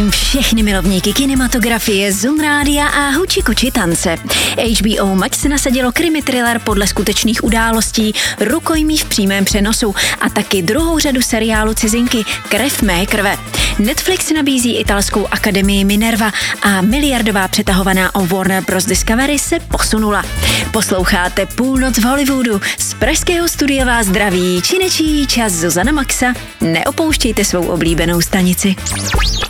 Všechny milovníky kinematografie, Zun Rádia a Huči Kuči tance. HBO Max nasadilo krimi thriller podle skutečných událostí, Rukojmí v přímém přenosu a taky druhou řadu seriálu Cizinky Krev mé krve. Netflix nabízí italskou akademii Minerva a miliardová přetahovaná o Warner Bros. Discovery se posunula. Posloucháte Půlnoc v Hollywoodu. Z pražského studia vás zdraví činečí čas Zuzana Maxa. Neopouštějte svou oblíbenou stanici.